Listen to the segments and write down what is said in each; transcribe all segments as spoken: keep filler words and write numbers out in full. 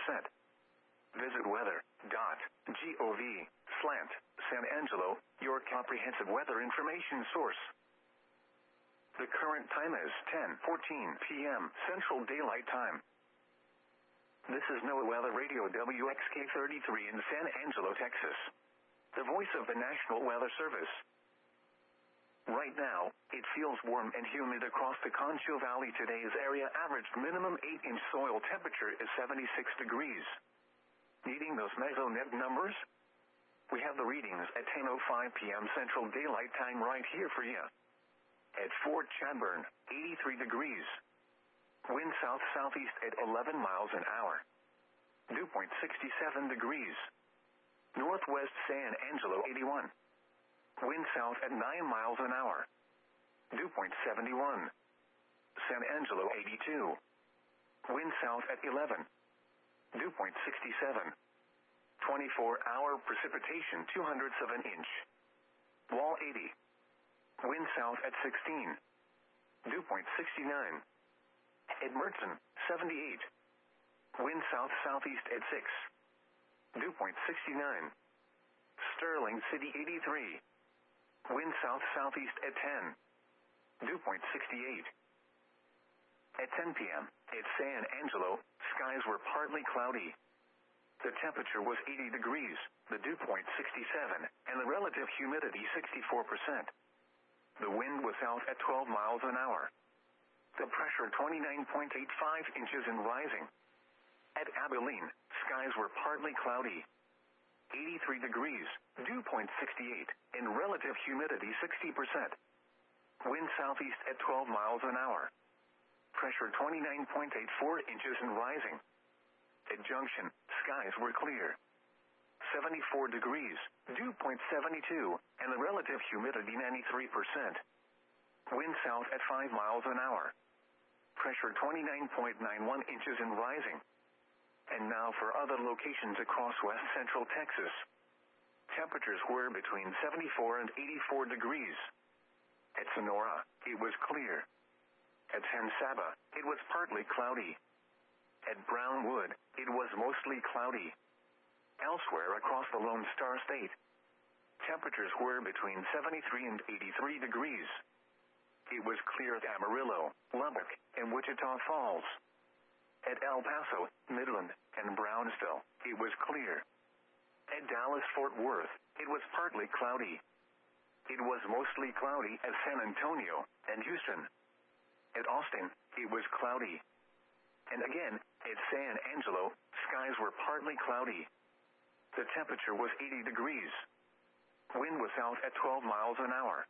percent. Visit weather dot gov slash San Angelo, your comprehensive weather information source. The current time is ten fourteen p m Central Daylight Time. This is NOAA Weather Radio W X K thirty-three in San Angelo, Texas. The voice of the National Weather Service. Right now, it feels warm and humid across the Concho Valley. Today's area averaged minimum eight inch soil temperature is seventy-six degrees. Needing those meso-net numbers? We have the readings at ten oh five p m Central Daylight Time right here for you. At Fort Chadbourne, eighty-three degrees. Wind south-southeast at eleven miles an hour. Dew point sixty-seven degrees. Northwest San Angelo eighty-one. Wind south at nine miles an hour. Dew point seventy-one. San Angelo eighty-two. Wind south at eleven. Dew point sixty-seven. twenty-four hour precipitation two hundredths of an inch. Wall eighty. Wind south at sixteen. Dew point sixty-nine. At Mertzen, seventy-eight. Wind south-southeast at six. Dew point sixty-nine. Sterling City eighty-three. Wind south-southeast at ten. Dew point sixty-eight. At ten p m at San Angelo, skies were partly cloudy. The temperature was eighty degrees, the dew point sixty-seven, and the relative humidity sixty-four percent. The wind was south at twelve miles an hour. The pressure twenty-nine point eight five inches and rising. At Abilene, skies were partly cloudy. eighty-three degrees, dew point sixty-eight, and relative humidity sixty percent. Wind southeast at twelve miles an hour. Pressure twenty-nine point eight four inches and rising. At Junction, skies were clear. seventy-four degrees, dew point seventy-two, and the relative humidity ninety-three percent. Wind south at five miles an hour. Pressure twenty-nine point nine one inches and rising. And now for other locations across west central Texas. Temperatures were between seventy-four and eighty-four degrees. At Sonora, it was clear. At San Saba, it was partly cloudy. At Brownwood, it was mostly cloudy. Elsewhere across the Lone Star State, temperatures were between seventy-three and eighty-three degrees. It was clear at Amarillo, Lubbock, and Wichita Falls. At El Paso, Midland, and Brownsville, it was clear. At Dallas-Fort Worth, it was partly cloudy. It was mostly cloudy at San Antonio and Houston. At Austin, it was cloudy. And again, at San Angelo, skies were partly cloudy. The temperature was eighty degrees. Wind was south at twelve miles an hour.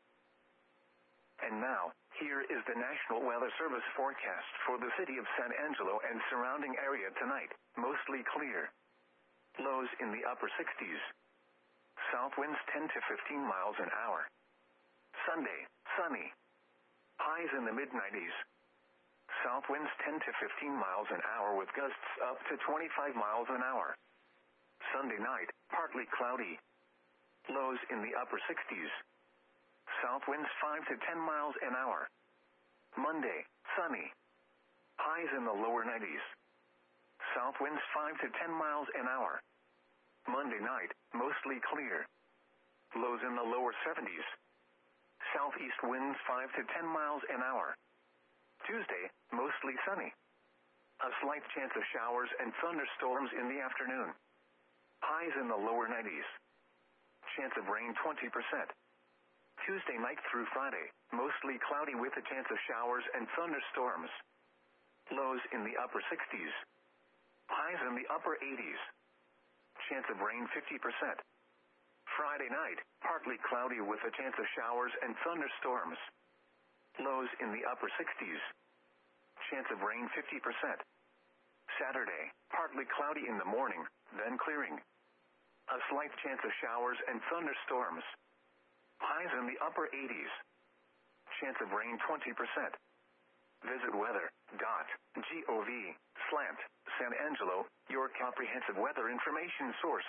And now, here is the National Weather Service forecast for the city of San Angelo and surrounding area tonight. Mostly clear. Lows in the upper sixties. South winds ten to fifteen miles an hour. Sunday, sunny. Highs in the mid nineties. South winds ten to fifteen miles an hour with gusts up to twenty-five miles an hour. Sunday night, partly cloudy. Lows in the upper sixties. South winds five to ten miles an hour. Monday, sunny. Highs in the lower nineties. South winds five to ten miles an hour. Monday night, mostly clear. Lows in the lower seventies. Southeast winds five to ten miles an hour. Tuesday, mostly sunny. A slight chance of showers and thunderstorms in the afternoon. Highs in the lower nineties. Chance of rain twenty percent. Tuesday night through Friday, mostly cloudy with a chance of showers and thunderstorms. Lows in the upper sixties. Highs in the upper eighties. Chance of rain fifty percent. Friday night, partly cloudy with a chance of showers and thunderstorms. Lows in the upper sixties. Chance of rain fifty percent. Saturday, partly cloudy in the morning, then clearing. A slight chance of showers and thunderstorms. Highs in the upper eighties. Chance of rain twenty percent. Visit weather dot gov slash San Angelo, your comprehensive weather information source.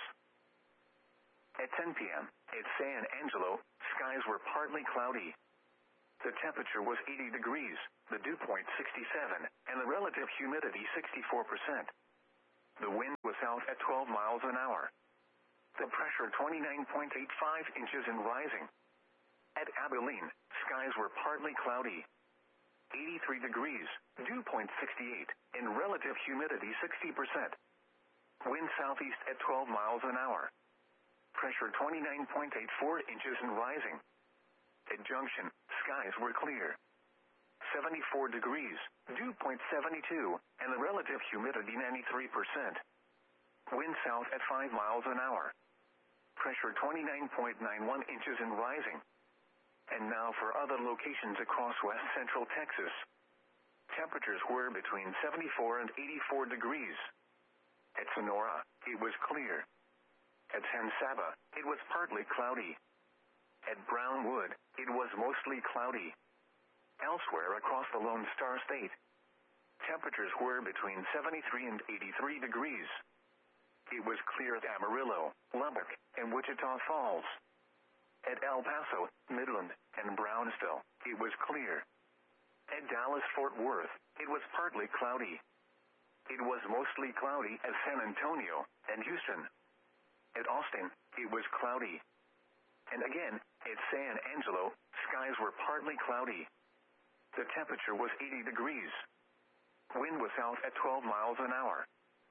At ten p m at San Angelo, skies were partly cloudy. The temperature was eighty degrees, the dew point sixty-seven, and the relative humidity sixty-four percent. The wind south at twelve miles an hour. The pressure twenty-nine point eight five inches and rising. At Abilene, skies were partly cloudy. eighty-three degrees, dew point sixty-eight, and relative humidity sixty percent. Wind southeast at twelve miles an hour. Pressure twenty-nine point eight four inches and rising. At Junction, skies were clear. seventy-four degrees, dew point seventy-two, and the relative humidity ninety-three percent. Wind south at five miles an hour. Pressure twenty-nine point nine one inches and rising. And now for other locations across west central Texas. Temperatures were between seventy-four and eighty-four degrees. At Sonora, it was clear. At San Saba, it was partly cloudy. At Brownwood, it was mostly cloudy. Elsewhere across the Lone Star State, temperatures were between seventy-three and eighty-three degrees. It was clear at Amarillo, Lubbock, and Wichita Falls. At El Paso, Midland, and Brownsville, it was clear. At Dallas-Fort Worth, it was partly cloudy. It was mostly cloudy at San Antonio and Houston. At Austin, it was cloudy. And again, at San Angelo, skies were partly cloudy. The temperature was eighty degrees. Wind was south at twelve miles an hour.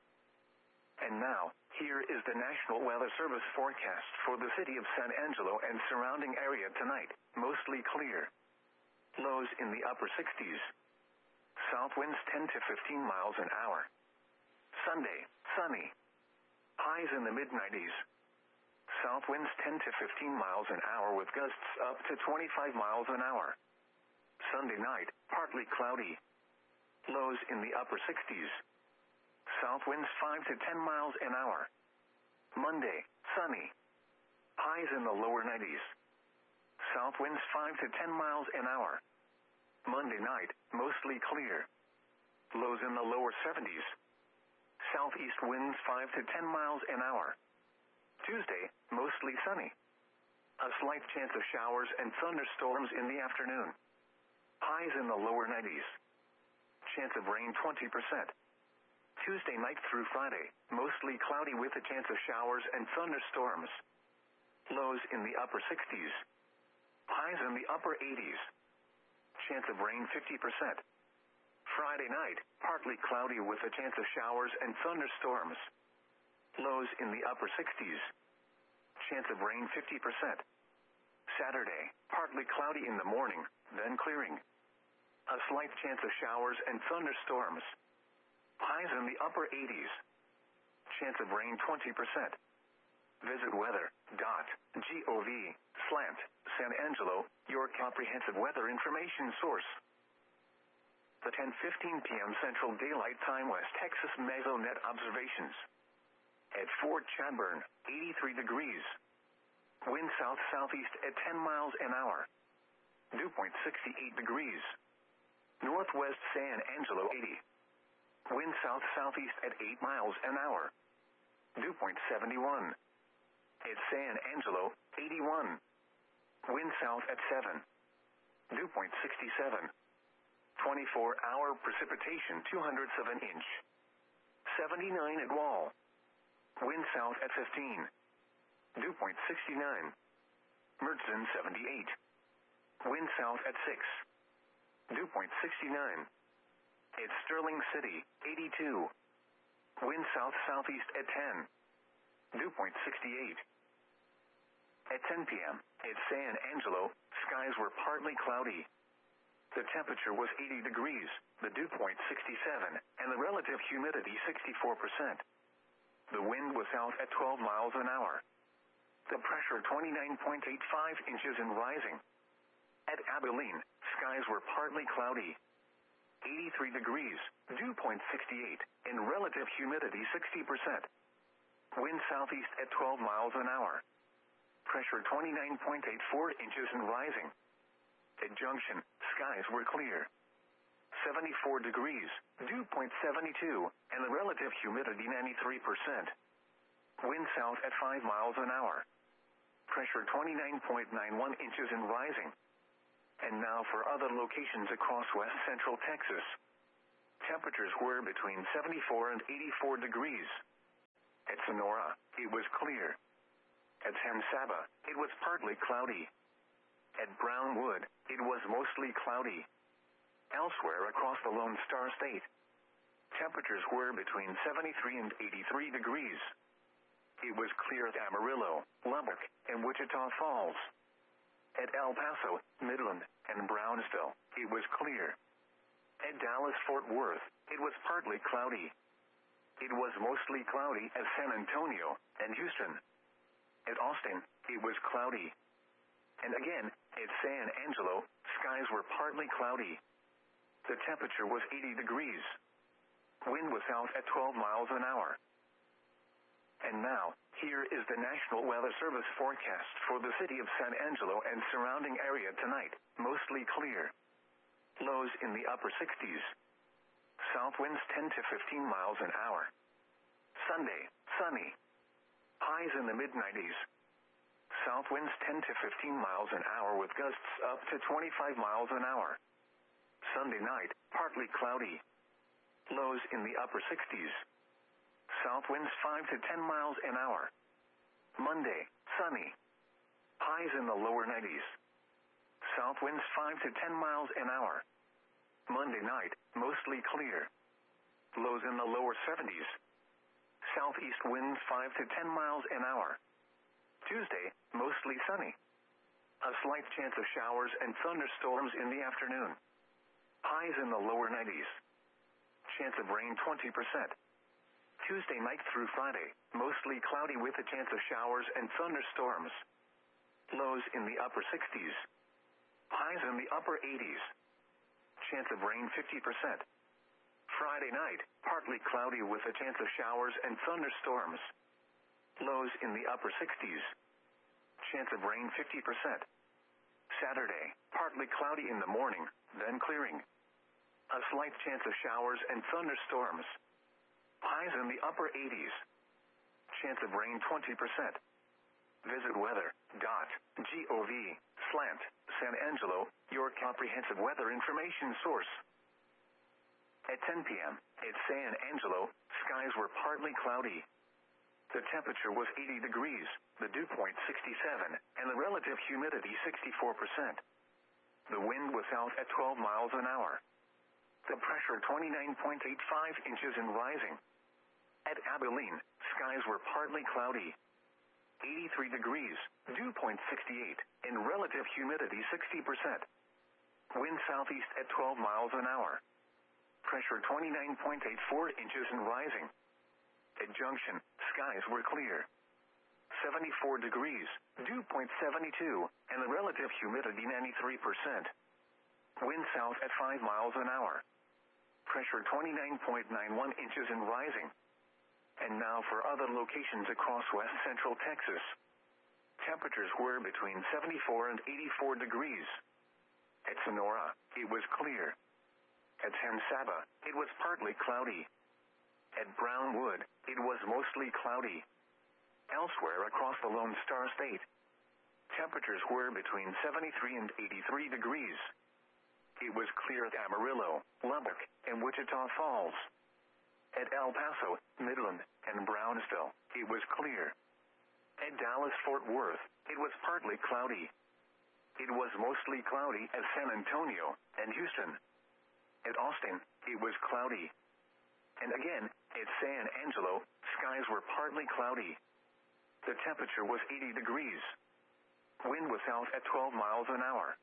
And now, here is the National Weather Service forecast for the city of San Angelo and surrounding area tonight. Mostly clear. Lows in the upper sixties. South winds ten to fifteen miles an hour. Sunday, sunny. Highs in the mid nineties. South winds ten to fifteen miles an hour with gusts up to twenty-five miles an hour. Sunday night, partly cloudy. Lows in the upper sixties. South winds five to ten miles an hour. Monday, sunny. Highs in the lower nineties. South winds five to ten miles an hour. Monday night, mostly clear. Lows in the lower seventies. Southeast winds five to ten miles an hour. Tuesday, mostly sunny. A slight chance of showers and thunderstorms in the afternoon. Highs in the lower nineties. Chance of rain twenty percent. Tuesday night through Friday, mostly cloudy with a chance of showers and thunderstorms. Lows in the upper sixties. Highs in the upper eighties. Chance of rain fifty percent. Friday night, partly cloudy with a chance of showers and thunderstorms. Lows in the upper sixties. Chance of rain fifty percent. Saturday, partly cloudy in the morning, then clearing. A slight chance of showers and thunderstorms. Highs in the upper eighties. Chance of rain twenty percent. Visit weather dot gov slash San Angelo, your comprehensive weather information source. The ten fifteen p.m. Central Daylight Time West Texas Mesonet observations. At Fort Chadbourne, eighty-three degrees. Wind south-southeast at ten miles an hour. Dew point sixty-eight degrees. Northwest San Angelo eighty. Wind south-southeast at eight miles an hour. Dew point seventy-one. At San Angelo, eighty-one. Wind south at seven. Dew point sixty-seven. twenty-four hour precipitation two hundredths of an inch. seventy-nine at Wall. Wind south at fifteen. Dew point sixty-nine. Mertzen seventy-eight. Wind south at six. Dew point sixty-nine. At Sterling City, eighty-two. Wind south-southeast at ten. Dew point sixty-eight. At ten p.m., at San Angelo, skies were partly cloudy. The temperature was eighty degrees, the dew point sixty-seven, and the relative humidity sixty-four percent. The wind was south at twelve miles an hour. The pressure twenty-nine point eight five inches and rising. At Abilene, skies were partly cloudy. eighty-three degrees, dew point sixty-eight, and relative humidity sixty percent. Wind southeast at twelve miles an hour. Pressure twenty-nine point eight four inches and rising. At Junction, skies were clear. seventy-four degrees, dew point seventy-two, and the relative humidity ninety-three percent. Wind south at five miles an hour. Pressure twenty-nine point nine one inches and rising. And now for other locations across west central Texas. Temperatures were between seventy-four and eighty-four degrees. Sonora, it was clear. At San Saba, it was partly cloudy. At Brownwood, it was mostly cloudy. Elsewhere across the Lone Star State, temperatures were between seventy-three and eighty-three degrees. It was clear at Amarillo, Lubbock, and Wichita Falls. At El Paso, Midland, and Brownsville, it was clear. At Dallas-Fort Worth, it was partly cloudy. It was mostly cloudy at San Antonio and Houston. At Austin, it was cloudy. And again, at San Angelo, skies were partly cloudy. The temperature was eighty degrees. Wind was south at twelve miles an hour. And now, here is the National Weather Service forecast for the city of San Angelo and surrounding area tonight. Mostly clear. Lows in the upper sixties. South winds ten to fifteen miles an hour. Sunday, sunny. Highs in the mid nineties. South winds ten to fifteen miles an hour with gusts up to twenty-five miles an hour. Sunday night, partly cloudy. Lows in the upper sixties. South winds five to ten miles an hour. Monday, sunny. Highs in the lower nineties. South winds five to ten miles an hour. Monday night, mostly clear. Lows in the lower seventies. Southeast winds five to ten miles an hour. Tuesday, mostly sunny. A slight chance of showers and thunderstorms in the afternoon. Highs in the lower nineties. Chance of rain twenty percent. Tuesday night through Friday, mostly cloudy with a chance of showers and thunderstorms. Lows in the upper sixties. Highs in the upper eighties. Chance of rain fifty percent. Friday night, partly cloudy with a chance of showers and thunderstorms. Lows in the upper sixties. Chance of rain fifty percent. Saturday, partly cloudy in the morning, then clearing. A slight chance of showers and thunderstorms. Highs in the upper eighties. Chance of rain twenty percent. Visit weather dot gov slash San Angelo, your comprehensive weather information source. At ten p.m., at San Angelo, skies were partly cloudy. The temperature was eighty degrees, the dew point sixty-seven, and the relative humidity sixty-four percent. The wind was south at twelve miles an hour. The pressure twenty-nine point eight five inches and rising. At Abilene, skies were partly cloudy. eighty-three degrees, dew point sixty-eight, and relative humidity sixty percent. Wind southeast at twelve miles an hour. Pressure twenty-nine point eight four inches and rising. At Junction, skies were clear. seventy-four degrees, dew point seventy-two, and the relative humidity ninety-three percent. Wind south at five miles an hour. Pressure twenty-nine point nine one inches and rising. And now for other locations across west central Texas. Temperatures were between seventy-four and eighty-four degrees. At Sonora, it was clear. At San Saba, it was partly cloudy. At Brownwood, it was mostly cloudy. Elsewhere across the Lone Star State, temperatures were between seventy-three and eighty-three degrees. It was clear at Amarillo, Lubbock, and Wichita Falls. At El Paso, Midland, and Brownsville, it was clear. At Dallas-Fort Worth, it was partly cloudy. It was mostly cloudy at San Antonio and Houston. At Austin, it was cloudy. And again, at San Angelo, skies were partly cloudy. The temperature was eighty degrees. Wind was south at twelve miles an hour.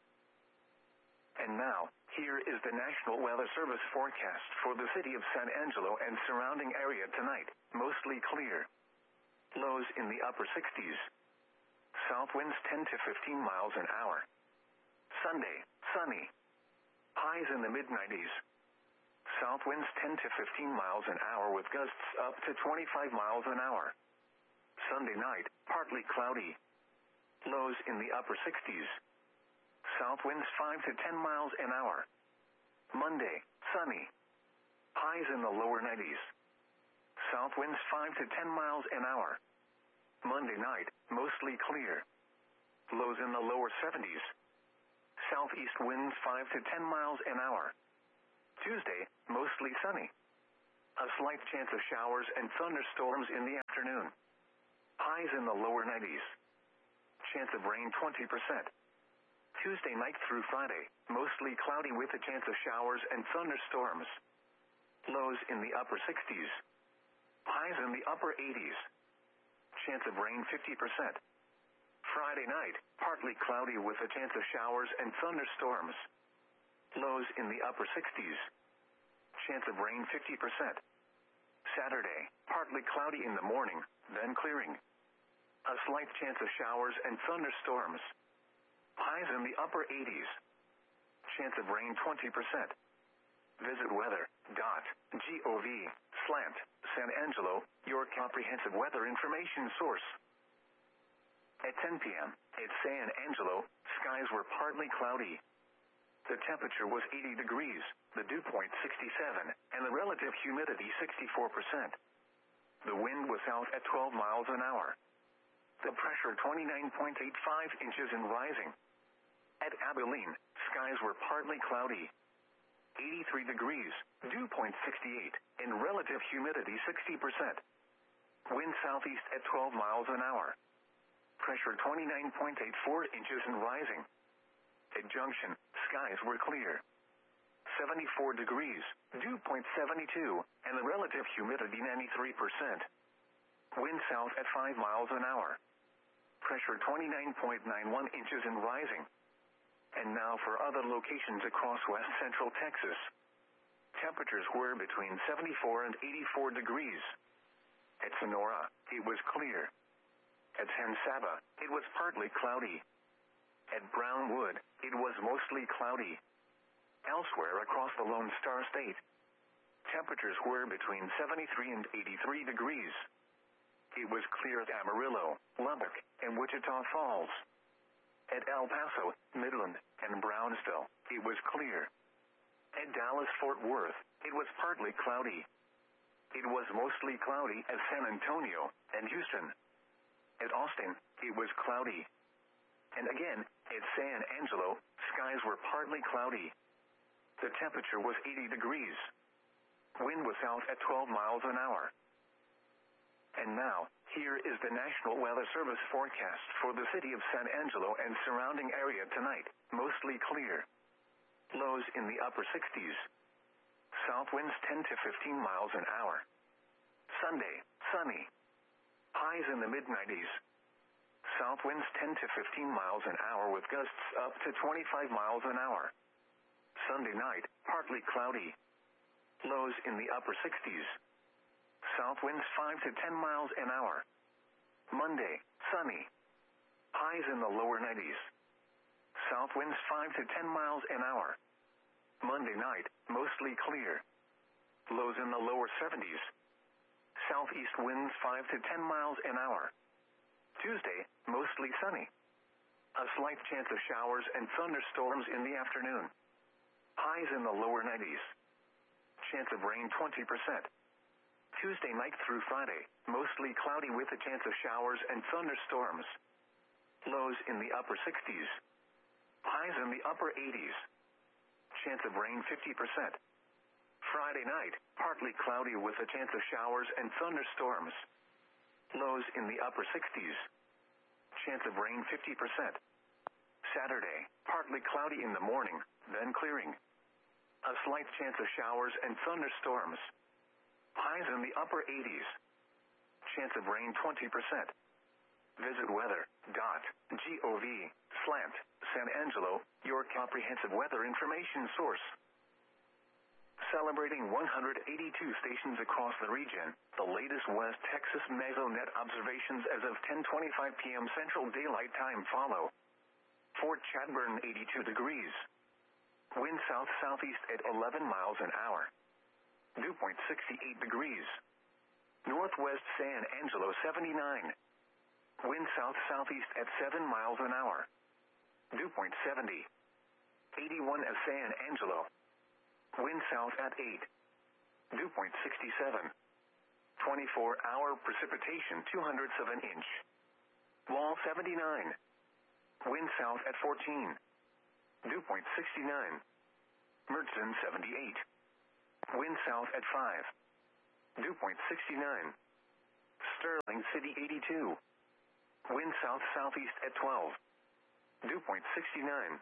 And now, here is the National Weather Service forecast for the city of San Angelo and surrounding area tonight. Mostly clear. Lows in the upper sixties. South winds ten to fifteen miles an hour. Sunday, sunny. Highs in the mid nineties. South winds ten to fifteen miles an hour with gusts up to twenty-five miles an hour. Sunday night, partly cloudy. Lows in the upper sixties. South winds five to ten miles an hour. Monday, sunny. Highs in the lower nineties. South winds five to ten miles an hour. Monday night, mostly clear. Lows in the lower seventies. Southeast winds five to ten miles an hour. Tuesday, mostly sunny. A slight chance of showers and thunderstorms in the afternoon. afternoon. Highs in the lower nineties. Chance of rain twenty percent. Tuesday night through Friday, mostly cloudy with a chance of showers and thunderstorms. Lows in the upper sixties. Highs in the upper eighties. Chance of rain fifty percent. Friday night, partly cloudy with a chance of showers and thunderstorms. Lows in the upper sixties. Chance of rain fifty percent. Saturday, partly cloudy in the morning, then clearing. A slight chance of showers and thunderstorms. Highs in the upper eighties. Chance of rain twenty percent. Visit weather dot gov slash San Angelo, your comprehensive weather information source. At ten p.m., at San Angelo, skies were partly cloudy. The temperature was eighty degrees, the dew point sixty-seven, and the relative humidity sixty-four percent. The wind was south at twelve miles an hour. The pressure twenty-nine point eight five inches and rising. At Abilene, skies were partly cloudy. eighty-three degrees, dew point sixty-eight, and relative humidity sixty percent. Wind southeast at twelve miles an hour. Pressure twenty-nine point eight four inches and rising. At Junction, skies were clear. seventy-four degrees, dew point seventy-two, and the relative humidity ninety-three percent. Wind south at five miles an hour. Pressure twenty-nine point nine one inches and rising. And now for other locations across west central Texas. Temperatures were between seventy-four and eighty-four degrees. At Sonora, it was clear. At San Saba, it was partly cloudy. At Brownwood, it was mostly cloudy. Elsewhere across the Lone Star State, temperatures were between seventy-three and eighty-three degrees. It was clear at Amarillo, Lubbock, and Wichita Falls. At El Paso, Midland, and Brownsville, it was clear. At Dallas-Fort Worth, it was partly cloudy. It was mostly cloudy at San Antonio and Houston. At Austin, it was cloudy. And again, at San Angelo, skies were partly cloudy. The temperature was eighty degrees. Wind was south at twelve miles an hour. And now, here is the National Weather Service forecast for the city of San Angelo and surrounding area tonight. Mostly clear. Lows in the upper sixties. South winds ten to fifteen miles an hour. Sunday, sunny. Highs in the mid nineties. South winds ten to fifteen miles an hour with gusts up to twenty-five miles an hour. Sunday night, partly cloudy. Lows in the upper sixties. South winds five to ten miles an hour. Monday, sunny. Highs in the lower nineties. South winds five to ten miles an hour. Monday night, mostly clear. Lows in the lower seventies. Southeast winds five to ten miles an hour. Tuesday, mostly sunny. A slight chance of showers and thunderstorms in the afternoon. Highs in the lower nineties. Chance of rain twenty percent. Tuesday night through Friday, mostly cloudy with a chance of showers and thunderstorms. Lows in the upper sixties. Highs in the upper eighties. Chance of rain fifty percent. Friday night, partly cloudy with a chance of showers and thunderstorms. Lows in the upper sixties. Chance of rain fifty percent. Saturday, partly cloudy in the morning, then clearing. A slight chance of showers and thunderstorms. Highs in the upper eighties. Chance of rain twenty percent. Visit weather dot gov slash San Angelo, your comprehensive weather information source. Celebrating one hundred eighty-two stations across the region, the latest West Texas Mesonet observations as of ten twenty-five p.m. Central Daylight Time follow. Fort Chadbourne eighty-two degrees. Wind south-southeast at eleven miles an hour. Dew point sixty-eight degrees. Northwest San Angelo seventy-nine. Wind south-southeast at seven miles an hour. Dew point seventy. eighty-one at San Angelo. Wind south at eight. Dew point sixty-seven. twenty-four hour precipitation two hundredths of an inch. Wall seventy-nine. Wind south at fourteen. Dew point sixty-nine. Mertzen seventy-eight. Wind south at five. Dew point sixty-nine. Sterling City eighty-two. Wind south-southeast at twelve. Dew point sixty-nine.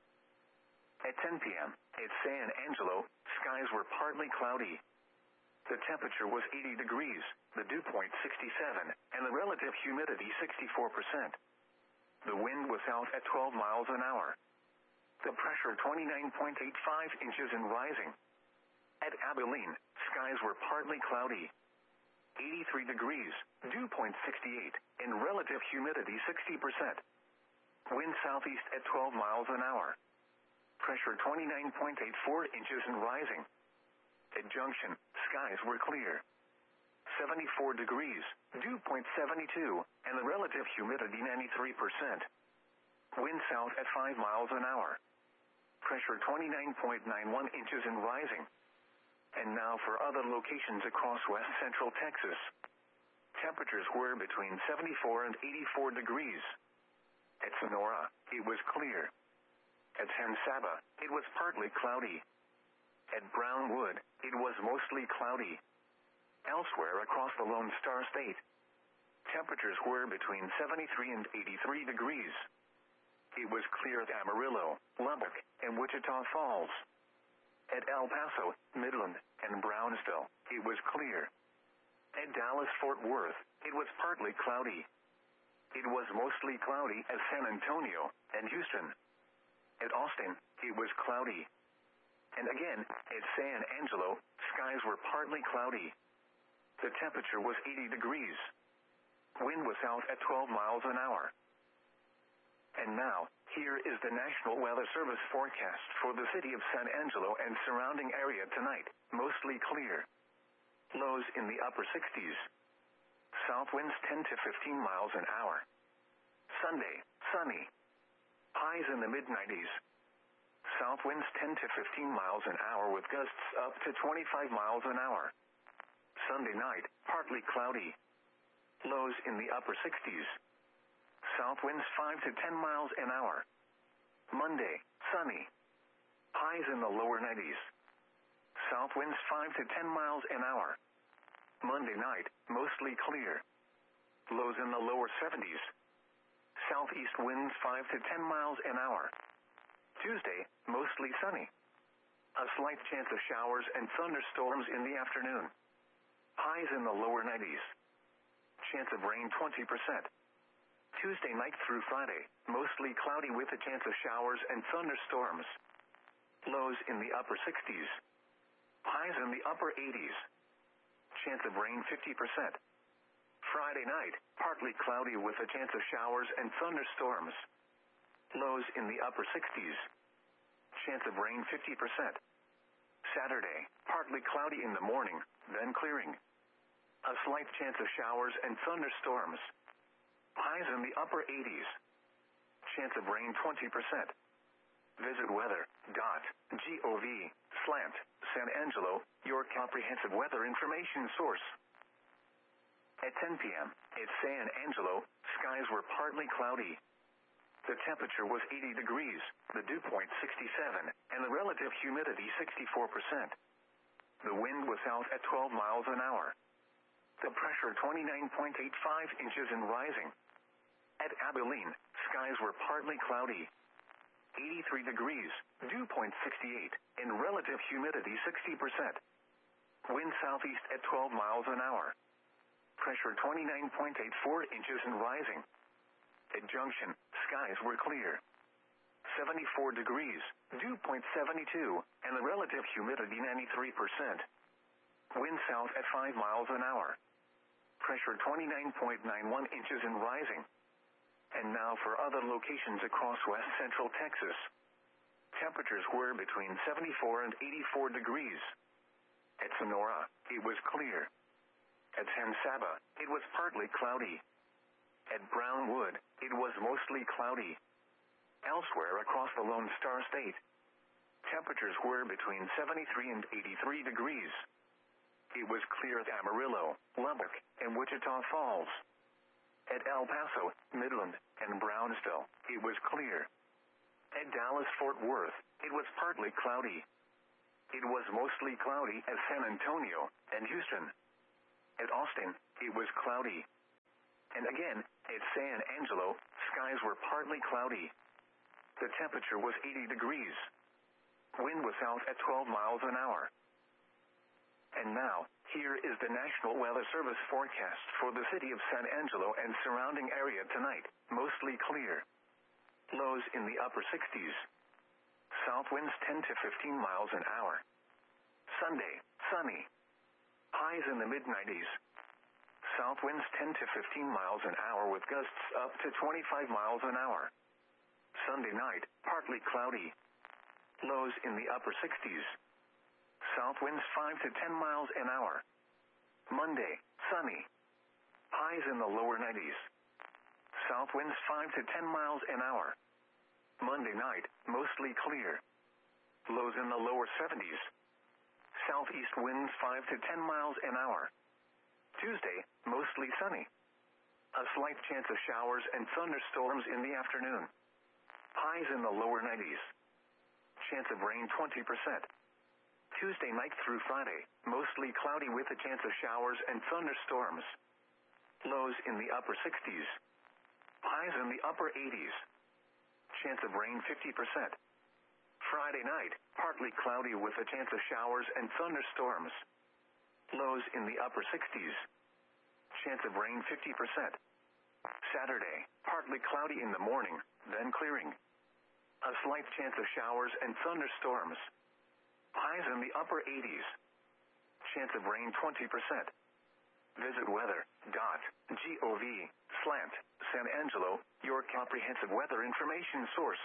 At ten p.m., at San Angelo, skies were partly cloudy. The temperature was eighty degrees, the dew point sixty-seven, and the relative humidity sixty-four percent. The wind was south at twelve miles an hour. The pressure twenty-nine point eight five inches and rising. At Abilene, skies were partly cloudy. eighty-three degrees, dew point sixty-eight, and relative humidity sixty percent. Wind southeast at twelve miles an hour. Pressure twenty-nine point eight four inches and rising. At Junction, skies were clear. seventy-four degrees, dew point seventy-two, and the relative humidity ninety-three percent. Wind south at five miles an hour. Pressure twenty-nine point nine one inches and rising. And now for other locations across west central Texas. Temperatures were between seventy-four and eighty-four degrees. At Sonora, it was clear. At San Saba, it was partly cloudy. At Brownwood, it was mostly cloudy. Elsewhere across the Lone Star State, temperatures were between seventy-three and eighty-three degrees. It was clear at Amarillo, Lubbock, and Wichita Falls. At El Paso, Midland, and Brownsville, it was clear. At Dallas-Fort Worth, it was partly cloudy. It was mostly cloudy at San Antonio and Houston. At Austin, it was cloudy. And again, at San Angelo, skies were partly cloudy. The temperature was eighty degrees. Wind was south at twelve miles an hour. And now, here is the National Weather Service forecast for the city of San Angelo and surrounding area tonight. Mostly clear. Lows in the upper sixties. South winds ten to fifteen miles an hour. Sunday, sunny. Highs in the mid nineties. South winds ten to fifteen miles an hour with gusts up to twenty-five miles an hour. Sunday night, partly cloudy. Lows in the upper sixties. South winds five to ten miles an hour. Monday, sunny. Highs in the lower nineties. South winds five to ten miles an hour. Monday night, mostly clear. Lows in the lower seventies. Southeast winds five to ten miles an hour. Tuesday, mostly sunny. A slight chance of showers and thunderstorms in the afternoon. Highs in the lower nineties. Chance of rain twenty percent. Tuesday night through Friday, mostly cloudy with a chance of showers and thunderstorms. Lows in the upper sixties. Highs in the upper eighties. Chance of rain fifty percent. Friday night, partly cloudy with a chance of showers and thunderstorms. Lows in the upper sixties. Chance of rain fifty percent. Saturday, partly cloudy in the morning, then clearing. A slight chance of showers and thunderstorms. Highs in the upper eighties. Chance of rain twenty percent. Visit weather dot gov slant San Angelo, your comprehensive weather information source. At ten p.m., at San Angelo, skies were partly cloudy. The temperature was eighty degrees, the dew point sixty-seven, and the relative humidity sixty-four percent. The wind was south at twelve miles an hour. The pressure twenty-nine point eight five inches and rising. At Abilene, skies were partly cloudy. eighty-three degrees, dew point sixty-eight, and relative humidity sixty percent. Wind southeast at twelve miles an hour. Pressure twenty-nine point eight four inches and rising. At Junction, skies were clear. seventy-four degrees, dew point seventy-two, and the relative humidity ninety-three percent. Wind south at five miles an hour. Pressure twenty-nine point nine one inches and rising. And now for other locations across west central Texas. Temperatures were between seventy-four and eighty-four degrees. At Sonora, it was clear. At San Saba, it was partly cloudy. At Brownwood, it was mostly cloudy. Elsewhere across the Lone Star State, temperatures were between seventy-three and eighty-three degrees. It was clear at Amarillo, Lubbock, and Wichita Falls. At El Paso, Midland, and Brownsville, it was clear. At Dallas-Fort Worth, it was partly cloudy. It was mostly cloudy at San Antonio and Houston. At Austin, it was cloudy. And again, at San Angelo, skies were partly cloudy. The temperature was eighty degrees. Wind was south at twelve miles an hour. And now, here is the National Weather Service forecast for the city of San Angelo and surrounding area tonight. Mostly clear. Lows in the upper sixties. South winds ten to fifteen miles an hour. Sunday, sunny. Highs in the mid nineties. South winds ten to fifteen miles an hour with gusts up to twenty-five miles an hour. Sunday night, partly cloudy. Lows in the upper sixties. South winds five to ten miles an hour. Monday, sunny. Highs in the lower nineties. South winds five to ten miles an hour. Monday night, mostly clear. Lows in the lower seventies. Southeast winds five to ten miles an hour. Tuesday, mostly sunny. A slight chance of showers and thunderstorms in the afternoon. Highs in the lower nineties. Chance of rain twenty percent. Tuesday night through Friday, mostly cloudy with a chance of showers and thunderstorms. Lows in the upper sixties. Highs in the upper eighties. Chance of rain fifty percent. Friday night, partly cloudy with a chance of showers and thunderstorms. Lows in the upper sixties. Chance of rain fifty percent. Saturday, partly cloudy in the morning, then clearing. A slight chance of showers and thunderstorms. Highs in the upper eighties. Chance of rain twenty percent. Visit weather dot gov slash San Angelo, your comprehensive weather information source.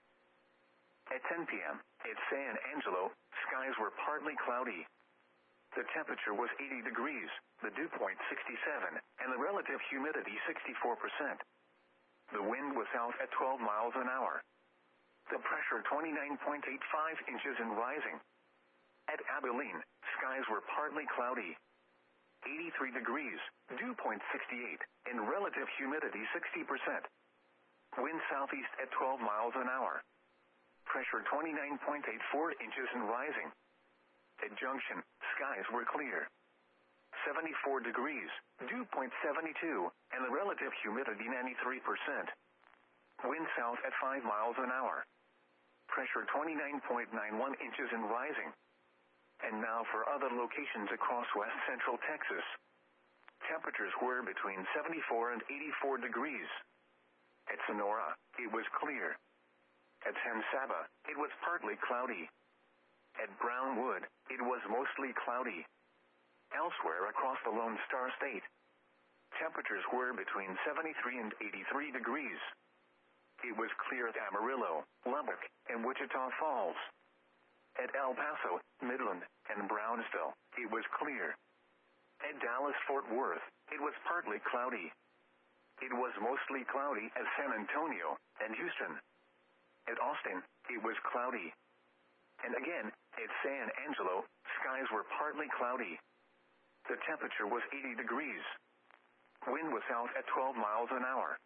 At ten p.m., at San Angelo, skies were partly cloudy. The temperature was eighty degrees, the dew point sixty-seven, and the relative humidity sixty-four percent. The wind was south at twelve miles an hour. The pressure twenty-nine point eight five inches and rising. At Abilene, skies were partly cloudy. eighty-three degrees, dew point sixty-eight, and relative humidity sixty percent. Wind southeast at twelve miles an hour. Pressure twenty-nine point eight four inches and rising. At Junction, skies were clear. seventy-four degrees, dew point seventy-two, and the relative humidity ninety-three percent. Wind south at five miles an hour. Pressure twenty-nine point nine one inches and rising. And now for other locations across west central Texas. Temperatures were between seventy-four and eighty-four degrees. At Sonora, it was clear. At San Saba, it was partly cloudy. At Brownwood, it was mostly cloudy. Elsewhere across the Lone Star State, temperatures were between seventy-three and eighty-three degrees. It was clear at Amarillo, Lubbock, and Wichita Falls. At El Paso, Midland, and Brownsville, it was clear. At Dallas-Fort Worth, it was partly cloudy. It was mostly cloudy at San Antonio and Houston. At Austin, it was cloudy. And again, at San Angelo, skies were partly cloudy. The temperature was eighty degrees. Wind was south at twelve miles an hour.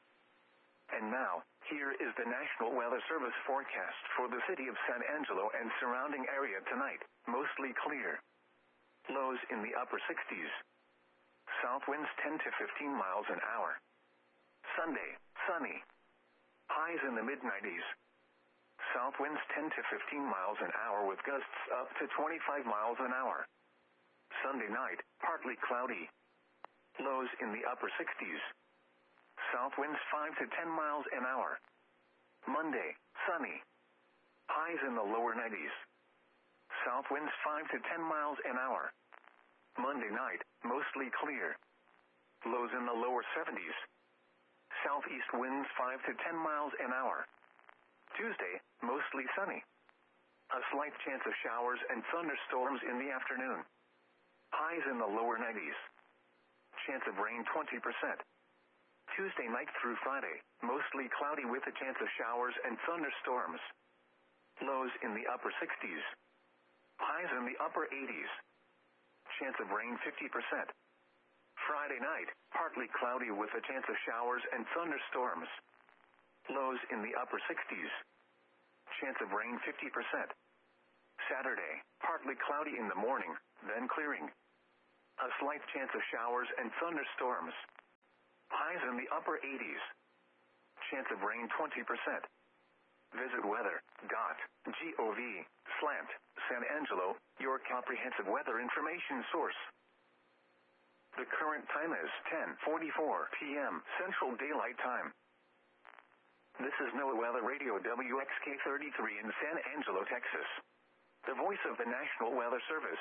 And now, here is the National Weather Service forecast for the city of San Angelo and surrounding area tonight. Mostly clear. Lows in the upper sixties. South winds ten to fifteen miles an hour. Sunday, sunny. Highs in the mid nineties. South winds ten to fifteen miles an hour with gusts up to twenty-five miles an hour. Sunday night, partly cloudy. Lows in the upper sixties. South winds five to ten miles an hour. Monday, sunny. Highs in the lower nineties. South winds five to ten miles an hour. Monday night, mostly clear. Lows in the lower seventies. Southeast winds five to ten miles an hour. Tuesday, mostly sunny. A slight chance of showers and thunderstorms in the afternoon. Highs in the lower nineties. Chance of rain twenty percent. Tuesday night through Friday, mostly cloudy with a chance of showers and thunderstorms. Lows in the upper sixties. Highs in the upper eighties. Chance of rain fifty percent. Friday night, partly cloudy with a chance of showers and thunderstorms. Lows in the upper sixties. Chance of rain fifty percent. Saturday, partly cloudy in the morning, then clearing. A slight chance of showers and thunderstorms. Highs in the upper eighties. Chance of rain twenty percent. Visit weather dot gov slant San Angelo, your comprehensive weather information source. The current time is ten forty-four p.m. Central Daylight Time. This is NOAA Weather Radio W X K thirty-three in San Angelo, Texas. The voice of the National Weather Service.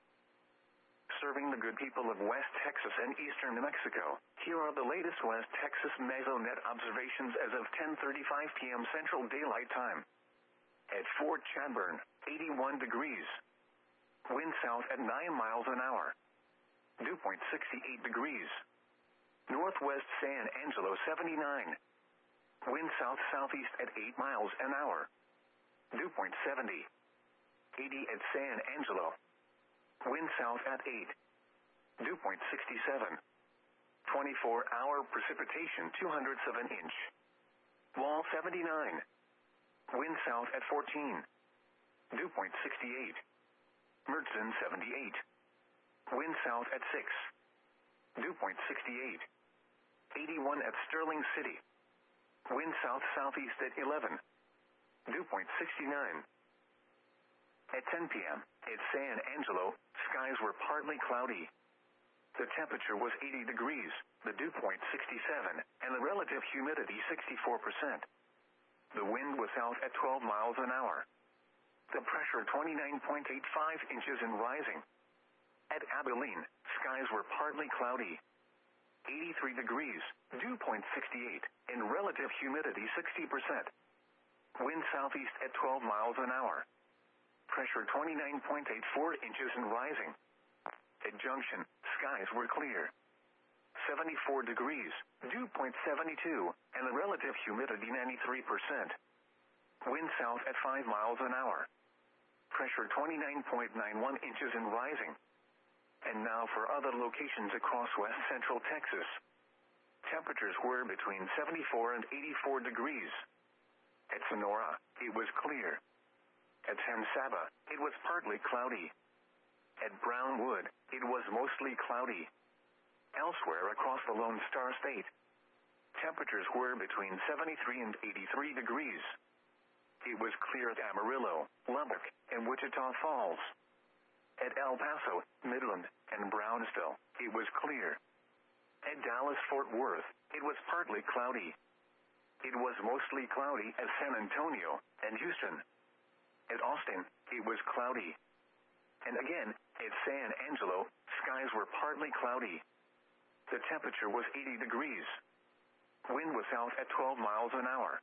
Serving the good people of West Texas and eastern New Mexico, here are the latest West Texas Mesonet observations as of ten thirty-five p.m. Central Daylight Time. At Fort Chadbourne, eighty-one degrees. Wind south at nine miles an hour. Dew point sixty-eight degrees. Northwest San Angelo seventy-nine. Wind south-southeast at eight miles an hour. Dew point seventy. eighty at San Angelo. Wind south at eight. Dew point sixty-seven. twenty-four hour precipitation two hundredths of an inch. Wall seventy-nine. Wind south at fourteen. Dew point sixty-eight. Mertzen seventy-eight. Wind south at six. Dew point sixty-eight. eighty-one at Sterling City. Wind south-southeast at eleven. Dew point sixty-nine. At ten p.m., at San Angelo, skies were partly cloudy. The temperature was eighty degrees, the dew point sixty-seven, and the relative humidity sixty-four percent. The wind was south at twelve miles an hour. The pressure twenty-nine point eight five inches and rising. At Abilene, skies were partly cloudy. eighty-three degrees, dew point sixty-eight, and relative humidity sixty percent. Wind southeast at twelve miles an hour. Pressure twenty-nine point eight four inches and rising. At Junction, skies were clear. seventy-four degrees, dew point seventy-two, and the relative humidity ninety-three percent. Wind south at five miles an hour. Pressure twenty-nine point nine one inches and rising. And now for other locations across west central Texas. Temperatures were between seventy-four and eighty-four degrees. At Sonora, it was clear. At San Saba, it was partly cloudy. At Brownwood, it was mostly cloudy. Elsewhere across the Lone Star State, temperatures were between seventy-three and eighty-three degrees. It was clear at Amarillo, Lubbock, and Wichita Falls. At El Paso, Midland, and Brownsville, it was clear. At Dallas-Fort Worth, it was partly cloudy. It was mostly cloudy at San Antonio and Houston. At Austin, it was cloudy. And again, at San Angelo, skies were partly cloudy. The temperature was eighty degrees. Wind was south at twelve miles an hour.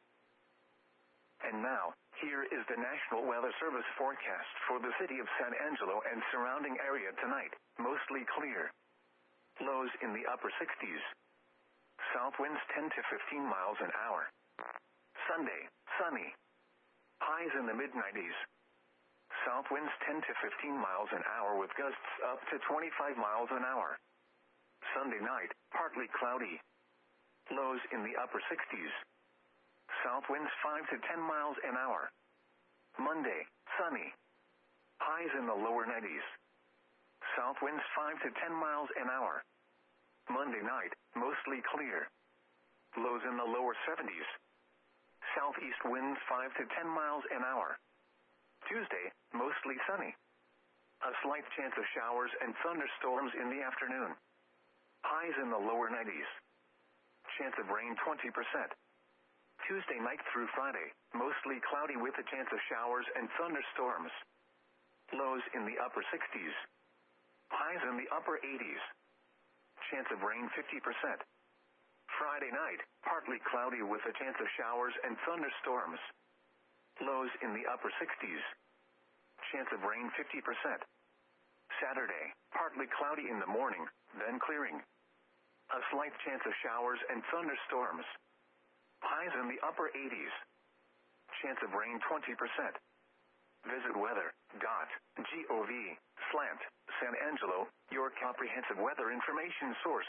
And now, here is the National Weather Service forecast for the city of San Angelo and surrounding area tonight. Mostly clear. Lows in the upper sixties. South winds ten to fifteen miles an hour. Sunday, sunny. Highs in the mid nineties. South winds ten to fifteen miles an hour with gusts up to twenty-five miles an hour. Sunday night, partly cloudy. Lows in the upper sixties. South winds five to ten miles an hour. Monday, sunny. Highs in the lower nineties. South winds five to ten miles an hour. Monday night, mostly clear. Lows in the lower seventies. Southeast winds five to ten miles an hour. Tuesday, mostly sunny. A slight chance of showers and thunderstorms in the afternoon. Highs in the lower nineties. Chance of rain twenty percent. Tuesday night through Friday, mostly cloudy with a chance of showers and thunderstorms. Lows in the upper sixties. Highs in the upper eighties. Chance of rain fifty percent. Friday night, partly cloudy with a chance of showers and thunderstorms. Lows in the upper sixties. Chance of rain fifty percent. Saturday, partly cloudy in the morning, then clearing. A slight chance of showers and thunderstorms. Highs in the upper eighties. Chance of rain twenty percent. Visit weather dot gov slant San Angelo, your comprehensive weather information source.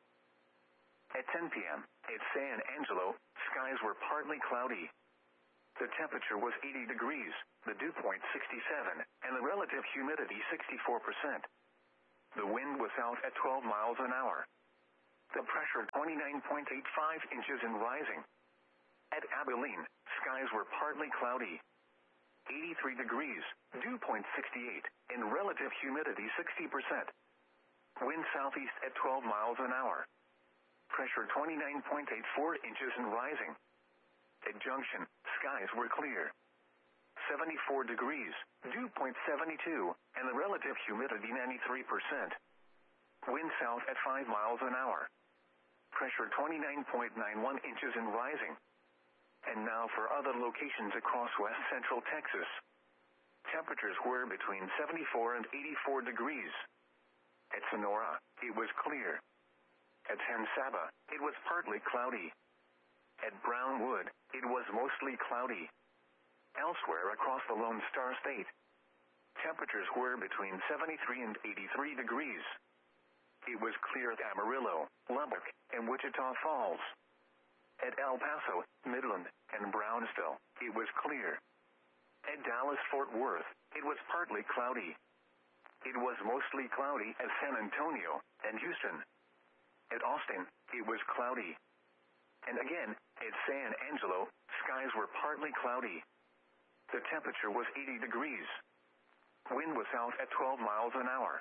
At ten p.m., at San Angelo, skies were partly cloudy. The temperature was eighty degrees, the dew point sixty-seven, and the relative humidity sixty-four percent. The wind was south at twelve miles an hour. The pressure twenty-nine point eight five inches and rising. At Abilene, skies were partly cloudy. eighty-three degrees, dew point sixty-eight, and relative humidity sixty percent. Wind southeast at twelve miles an hour. Pressure twenty-nine point eight four inches and rising. At Junction, skies were clear. seventy-four degrees, dew point seventy-two, and the relative humidity ninety-three percent. Wind south at five miles an hour. Pressure twenty-nine point nine one inches and rising. And now for other locations across west central Texas. Temperatures were between seventy-four and eighty-four degrees. At Sonora, it was clear. At San Saba, it was partly cloudy. At Brownwood, it was mostly cloudy. Elsewhere across the Lone Star State, temperatures were between seventy-three and eighty-three degrees. It was clear at Amarillo, Lubbock, and Wichita Falls. At El Paso, Midland, and Brownsville, it was clear. At Dallas-Fort Worth, it was partly cloudy. It was mostly cloudy at San Antonio and Houston. At Austin, it was cloudy. And again, at San Angelo, skies were partly cloudy. The temperature was eighty degrees. Wind was south at twelve miles an hour.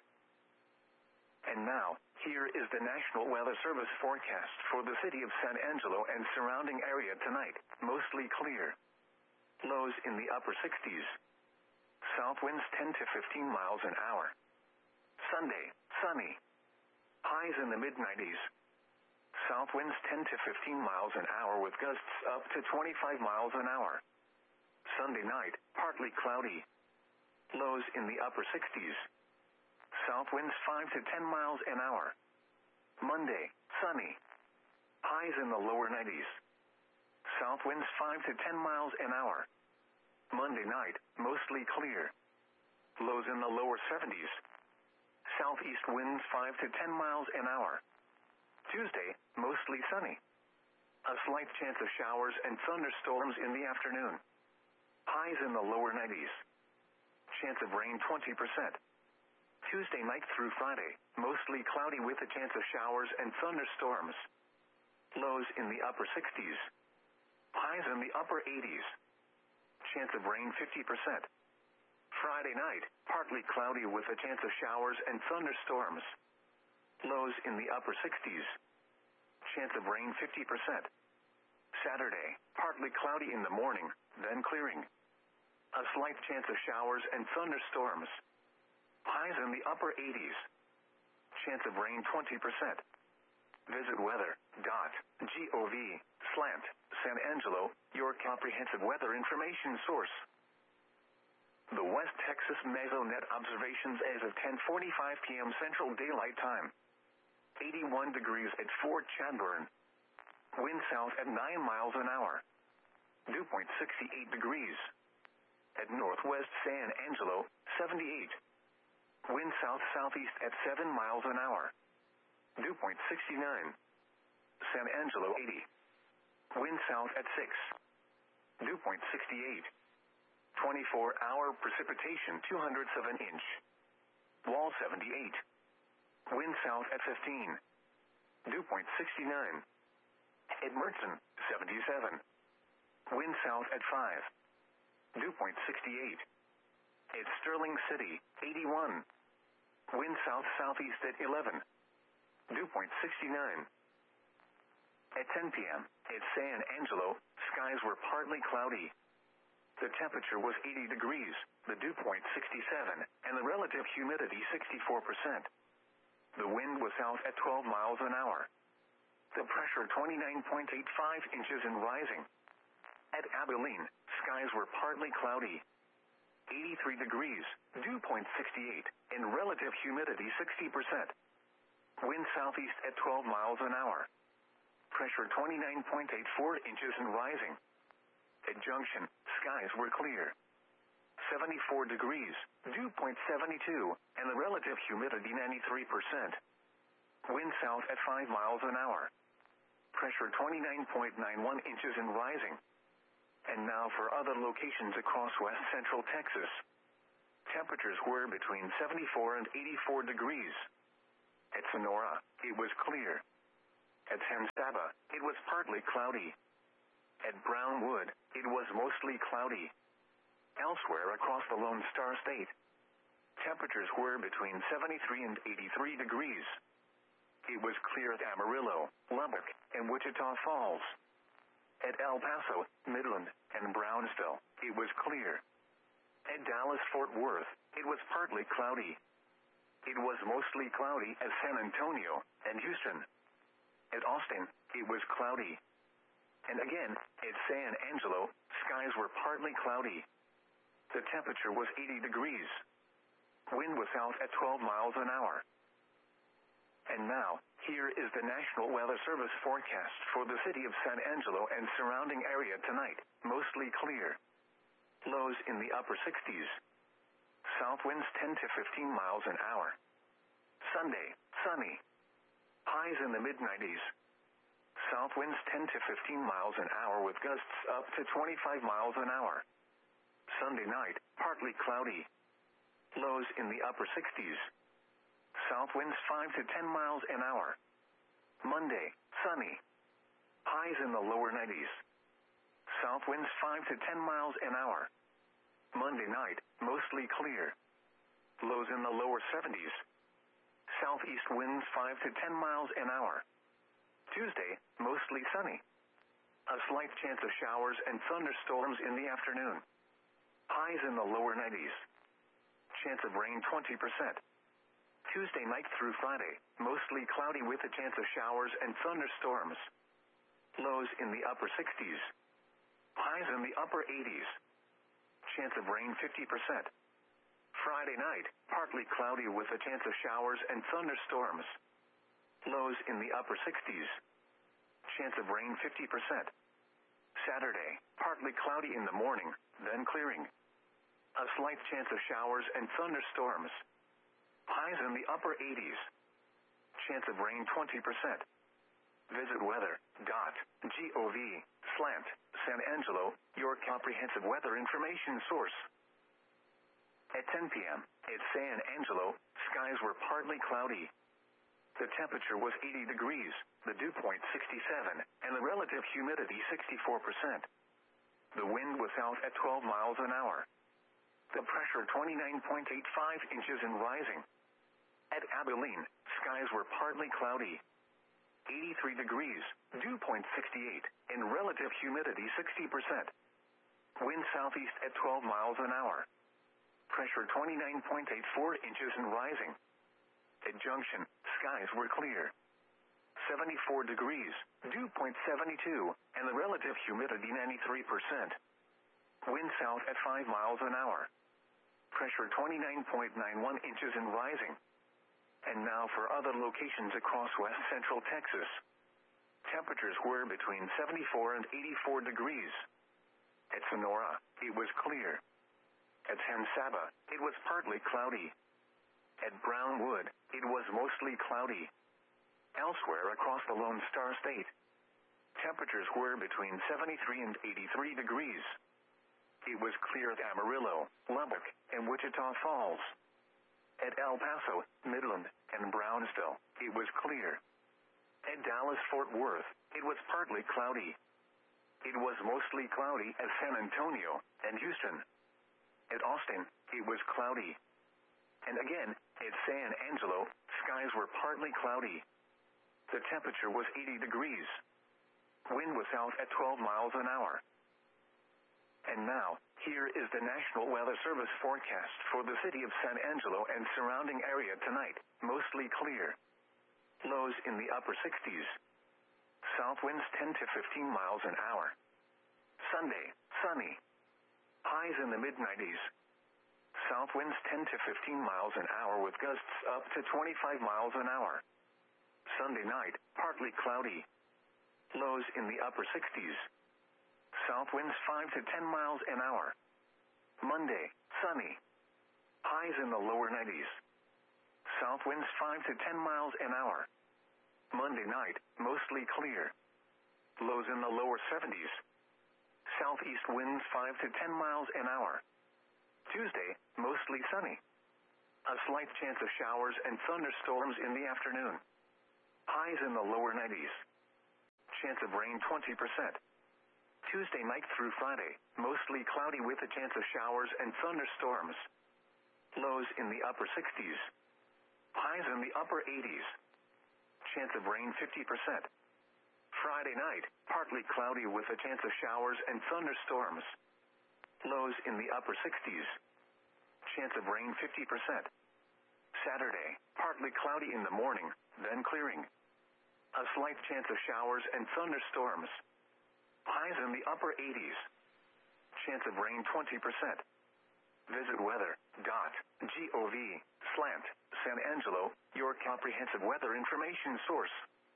And now, here is the National Weather Service forecast for the city of San Angelo and surrounding area tonight. Mostly clear. Lows in the upper sixties. South winds ten to fifteen miles an hour. Sunday, sunny. Highs in the mid nineties. South winds ten to fifteen miles an hour with gusts up to twenty-five miles an hour. Sunday night, partly cloudy. Lows in the upper sixties. South winds five to ten miles an hour. Monday, sunny. Highs in the lower nineties. South winds five to ten miles an hour. Monday night, mostly clear. Lows in the lower seventies. Southeast winds five to ten miles an hour. Tuesday, mostly sunny. A slight chance of showers and thunderstorms in the afternoon. Highs in the lower nineties. Chance of rain twenty percent. Tuesday night through Friday, mostly cloudy with a chance of showers and thunderstorms. Lows in the upper sixties. Highs in the upper eighties. Chance of rain fifty percent. Friday night, partly cloudy with a chance of showers and thunderstorms. Lows in the upper sixties. Chance of rain fifty percent. Saturday, partly cloudy in the morning, then clearing. A slight chance of showers and thunderstorms. Highs in the upper eighties. Chance of rain twenty percent. Visit weather dot gov slash San Angelo, your comprehensive weather information source. The West Texas Mesonet observations as of ten forty-five p.m. Central Daylight Time. eighty-one degrees at Fort Chadbourne. Wind south at nine miles an hour. Dew point sixty-eight degrees. At Northwest San Angelo, seventy-eight. Wind south-southeast at seven miles an hour. Dew point sixty-nine. San Angelo, eighty. Wind south at six. Dew point sixty-eight. twenty-four hour precipitation two hundredths of an inch. Wall seventy-eight. Wind south at fifteen. Dew point sixty-nine. At Mertzen, seventy-seven. Wind south at five. Dew point sixty-eight. At Sterling City, eighty-one. Wind south-southeast at eleven. Dew point sixty-nine. At ten p.m., at San Angelo, skies were partly cloudy. The temperature was eighty degrees, the dew point sixty-seven, and the relative humidity sixty-four percent. The wind was south at twelve miles an hour. The pressure twenty-nine point eight five inches and rising. At Abilene, skies were partly cloudy. eighty-three degrees, dew point sixty-eight, and relative humidity sixty percent. Wind southeast at twelve miles an hour. Pressure twenty-nine point eight four inches and rising. At Junction, skies were clear. seventy-four degrees, dew point seventy-two, and the relative humidity ninety-three percent. Wind south at five miles an hour. Pressure twenty-nine point nine one inches and rising. And now for other locations across west central Texas. Temperatures were between seventy-four and eighty-four degrees. At Sonora, it was clear. At San Saba, it was partly cloudy. At Brownwood, it was mostly cloudy. Elsewhere across the Lone Star State, temperatures were between seventy-three and eighty-three degrees. It was clear at Amarillo, Lubbock, and Wichita Falls. At El Paso, Midland, and Brownsville, it was clear. At Dallas-Fort Worth, it was partly cloudy. It was mostly cloudy at San Antonio and Houston. At Austin, it was cloudy. And again, at San Angelo, skies were partly cloudy. The temperature was eighty degrees. Wind was south at twelve miles an hour. And now, here is the National Weather Service forecast for the city of San Angelo and surrounding area tonight. Mostly clear. Lows in the upper sixties. South winds ten to fifteen miles an hour. Sunday, sunny. Highs in the mid nineties. South winds ten to fifteen miles an hour with gusts up to twenty-five miles an hour. Sunday night, partly cloudy. Lows in the upper sixties. South winds five to ten miles an hour. Monday, sunny. Highs in the lower nineties. South winds five to ten miles an hour. Monday night, mostly clear. Lows in the lower seventies. Southeast winds five to ten miles an hour. Tuesday, mostly sunny. A slight chance of showers and thunderstorms in the afternoon. Highs in the lower nineties. Chance of rain twenty percent. Tuesday night through Friday, mostly cloudy with a chance of showers and thunderstorms. Lows in the upper sixties. Highs in the upper eighties. Chance of rain fifty percent. Friday night, partly cloudy with a chance of showers and thunderstorms. Lows in the upper sixties. Chance of rain fifty percent. Saturday, partly cloudy in the morning, then clearing. A slight chance of showers and thunderstorms. Highs in the upper eighties. Chance of rain twenty percent. Visit weather dot gov slash San Angelo, your comprehensive weather information source. At ten p.m., at San Angelo, skies were partly cloudy. The temperature was eighty degrees, the dew point sixty-seven, and the relative humidity sixty-four percent. The wind was south at twelve miles an hour. The pressure twenty-nine point eight five inches and rising. At Abilene, skies were partly cloudy. eighty-three degrees, dew point sixty-eight, and relative humidity sixty percent. Wind southeast at twelve miles an hour. Pressure twenty-nine point eight four inches and rising. At Junction, skies were clear. seventy-four degrees, dew point seventy-two, and the relative humidity ninety-three percent. Wind south at five miles an hour. Pressure twenty-nine point nine one inches and rising. And now for other locations across west central Texas. Temperatures were between seventy-four and eighty-four degrees. At Sonora, it was clear. At San Saba, it was partly cloudy. At Brownwood, it was mostly cloudy. Elsewhere across the Lone Star State, temperatures were between seventy-three and eighty-three degrees. It was clear at Amarillo, Lubbock, and Wichita Falls. At El Paso, Midland, and Brownsville, it was clear. At Dallas-Fort Worth, it was partly cloudy. It was mostly cloudy at San Antonio and Houston. At Austin, it was cloudy. And again, at San Angelo, skies were partly cloudy. The temperature was eighty degrees. Wind was south at twelve miles an hour. And now, here is the National Weather Service forecast for the city of San Angelo and surrounding area tonight. Mostly clear. Lows in the upper sixties. South winds ten to fifteen miles an hour. Sunday, sunny. Highs in the mid nineties. South winds ten to fifteen miles an hour with gusts up to twenty-five miles an hour. Sunday night, partly cloudy. Lows in the upper sixties. South winds five to ten miles an hour. Monday, sunny. Highs in the lower nineties. South winds five to ten miles an hour. Monday night, mostly clear. Lows in the lower seventies. Southeast winds five to ten miles an hour. Tuesday, mostly sunny. A slight chance of showers and thunderstorms in the afternoon. Highs in the lower nineties. Chance of rain twenty percent. Tuesday night through Friday, mostly cloudy with a chance of showers and thunderstorms. Lows in the upper sixties. Highs in the upper eighties. Chance of rain fifty percent. Friday night, partly cloudy with a chance of showers and thunderstorms. Lows in the upper sixties. Chance of rain fifty percent. Saturday, partly cloudy in the morning, then clearing. A slight chance of showers and thunderstorms. Highs in the upper eighties. Chance of rain twenty percent. Visit weather dot gov slash San Angelo, your comprehensive weather information source.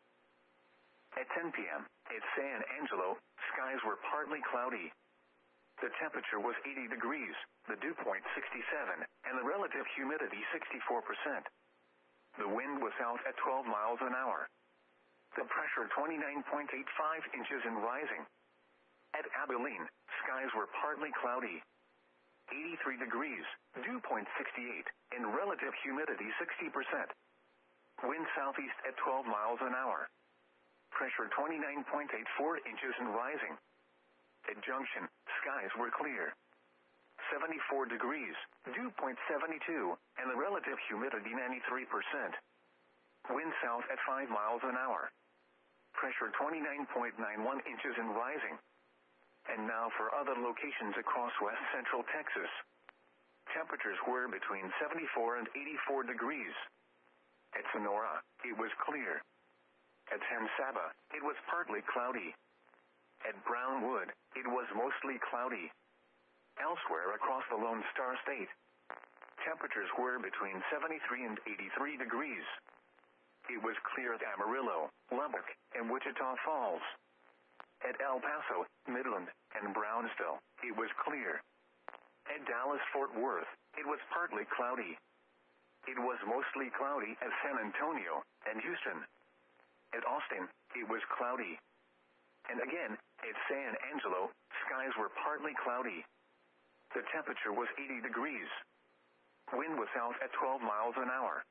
At ten p.m., at San Angelo, skies were partly cloudy. The temperature was eighty degrees, the dew point sixty-seven, and the relative humidity sixty-four percent. The wind was south at twelve miles an hour. The pressure twenty-nine point eight five inches and rising. At Abilene, skies were partly cloudy. eighty-three degrees, dew point sixty-eight, and relative humidity sixty percent. Wind southeast at twelve miles an hour. Pressure twenty-nine point eight four inches and rising. At Junction, skies were clear. seventy-four degrees, dew point seventy-two, and the relative humidity ninety-three percent. Wind south at five miles an hour. Pressure twenty-nine point nine one inches and rising. And now for other locations across west central Texas. Temperatures were between seventy-four and eighty-four degrees. At Sonora, it was clear. At San Saba, it was partly cloudy. At Brownwood, it was mostly cloudy. Elsewhere across the Lone Star State, temperatures were between seventy-three and eighty-three degrees. It was clear at Amarillo, Lubbock, and Wichita Falls. At El Paso, Midland, and Brownsville, it was clear. At Dallas-Fort Worth, it was partly cloudy. It was mostly cloudy at San Antonio and Houston. At Austin, it was cloudy. And again, at San Angelo, skies were partly cloudy. The temperature was eighty degrees. Wind was south at twelve miles an hour.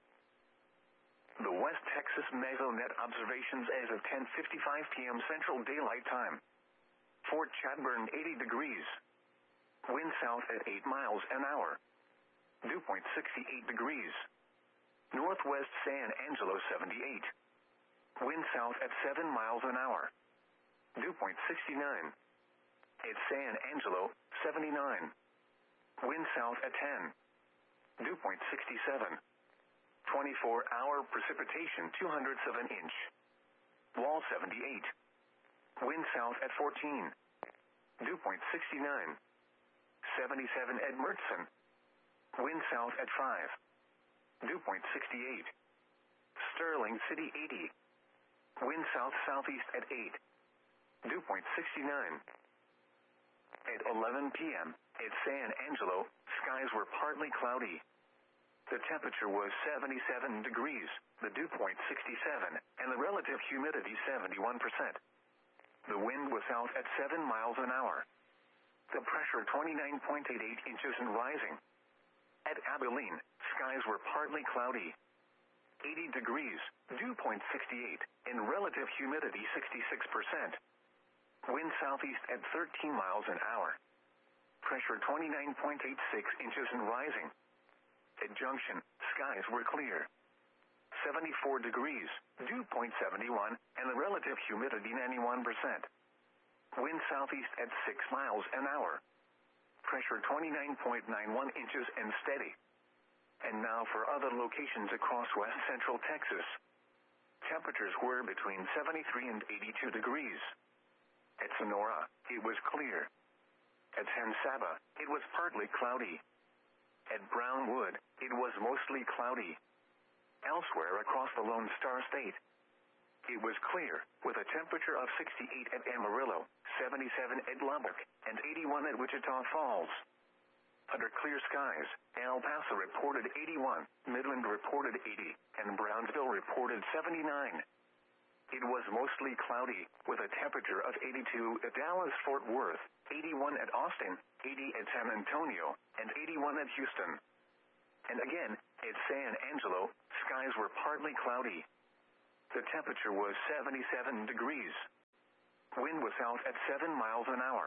The West Texas Mesonet observations as of ten fifty-five p.m. Central Daylight Time. Fort Chadbourne eighty degrees. Wind south at eight miles an hour. Dew point sixty-eight degrees. Northwest San Angelo seventy-eight. Wind south at seven miles an hour. Dew point sixty-nine. At San Angelo, seventy-nine. Wind south at ten. Dew point sixty-seven. twenty-four hour precipitation two hundredths of an inch. Wall seventy-eight. Wind south at fourteen. Dew point sixty-nine. seventy-seven at Mertzen. Wind south at five. Dew point sixty-eight. Sterling City eighty. Wind south-southeast at eight. Dew point sixty-nine. At eleven p.m., at San Angelo, skies were partly cloudy. The temperature was seventy-seven degrees, the dew point sixty-seven, and the relative humidity seventy-one percent. The wind was south at seven miles an hour. The pressure twenty-nine point eight eight inches and rising. At Abilene, skies were partly cloudy. eighty degrees, dew point sixty-eight, and relative humidity sixty-six percent. Wind southeast at thirteen miles an hour. Pressure twenty-nine point eight six inches and rising. At Junction, skies were clear. seventy-four degrees, dew point seventy-one, and the relative humidity ninety-one percent. Wind southeast at six miles an hour. Pressure twenty-nine point nine one inches and steady. And now for other locations across west central Texas. Temperatures were between seventy-three and eighty-two degrees. At Sonora, it was clear. At San Saba, it was partly cloudy. At Brownwood, it was mostly cloudy. Elsewhere across the Lone Star State, it was clear, with a temperature of sixty-eight at Amarillo, seventy-seven at Lubbock, and eighty-one at Wichita Falls. Under clear skies, El Paso reported eighty-one, Midland reported eighty, and Brownsville reported seventy-nine. It was mostly cloudy, with a temperature of eighty-two at Dallas-Fort Worth, eighty-one at Austin, eighty at San Antonio, and eighty-one at Houston. And again, at San Angelo, skies were partly cloudy. The temperature was seventy-seven degrees. Wind was out at seven miles an hour.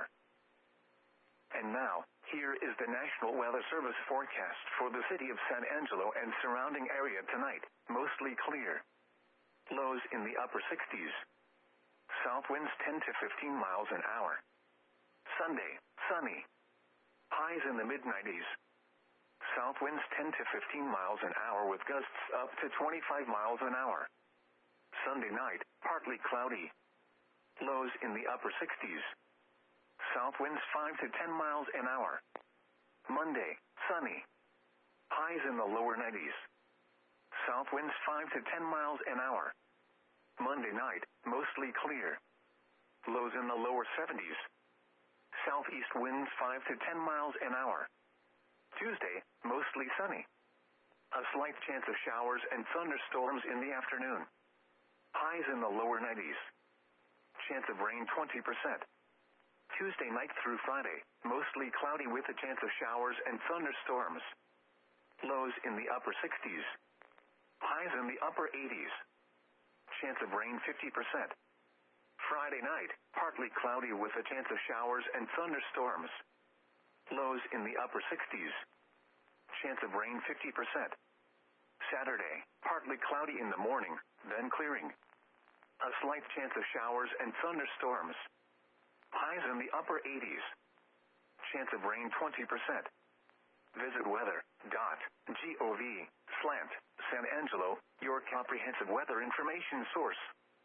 And now, here is the National Weather Service forecast for the city of San Angelo and surrounding area tonight. Mostly clear. Lows in the upper sixties. South winds ten to fifteen miles an hour. Sunday, sunny. Highs in the mid nineties. South winds ten to fifteen miles an hour with gusts up to twenty-five miles an hour. Sunday night, partly cloudy. Lows in the upper sixties. South winds five to ten miles an hour. Monday, sunny. Highs in the lower nineties. South winds five to ten miles an hour. Monday night, mostly clear. Lows in the lower seventies. Southeast winds five to ten miles an hour. Tuesday, mostly sunny. A slight chance of showers and thunderstorms in the afternoon. Highs in the lower nineties. Chance of rain twenty percent. Tuesday night through Friday, mostly cloudy with a chance of showers and thunderstorms. Lows in the upper sixties. Highs in the upper eighties. Chance of rain fifty percent. Friday night, partly cloudy with a chance of showers and thunderstorms. Lows in the upper sixties. Chance of rain fifty percent. Saturday, partly cloudy in the morning, then clearing. A slight chance of showers and thunderstorms. Highs in the upper eighties. Chance of rain twenty percent. Visit weather dot gov slash San Angelo, your comprehensive weather information source.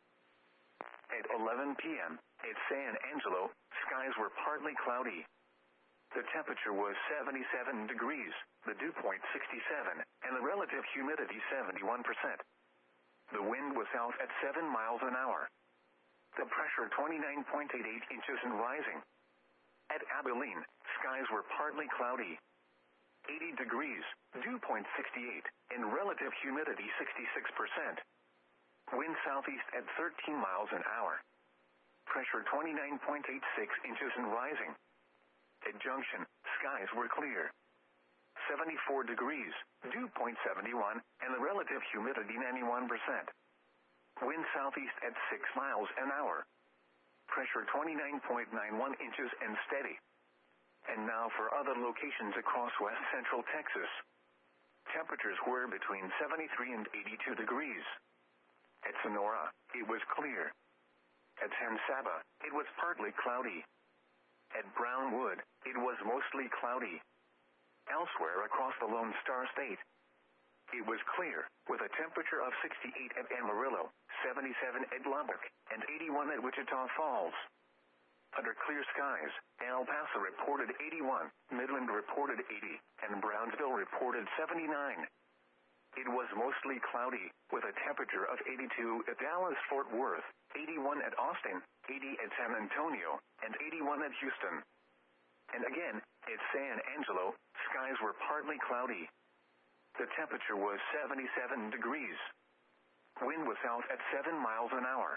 At eleven p.m., at San Angelo, skies were partly cloudy. The temperature was seventy-seven degrees, the dew point sixty-seven, and the relative humidity seventy-one percent. The wind was out at seven miles an hour. The pressure twenty-nine point eight eight inches and rising. At Abilene, skies were partly cloudy. eighty degrees, dew point sixty-eight, and relative humidity sixty-six percent. Wind southeast at thirteen miles an hour. Pressure twenty-nine point eight six inches and rising. At Junction, skies were clear. seventy-four degrees, dew point seventy-one, and the relative humidity ninety-one percent. Wind southeast at six miles an hour. Pressure twenty-nine point nine one inches and steady. And now for other locations across west central Texas. Temperatures were between seventy-three and eighty-two degrees. At Sonora, it was clear. At San Saba, it was partly cloudy. At Brownwood, it was mostly cloudy. Elsewhere across the Lone Star State, it was clear, with a temperature of sixty-eight at Amarillo, seventy-seven at Lubbock, and eighty-one at Wichita Falls. Under clear skies, El Paso reported eighty-one, Midland reported eighty, and Brownsville reported seventy-nine. It was mostly cloudy, with a temperature of eighty-two at Dallas-Fort Worth, eighty-one at Austin, eighty at San Antonio, and eighty-one at Houston. And again, at San Angelo, skies were partly cloudy. The temperature was seventy-seven degrees. Wind was out at seven miles an hour.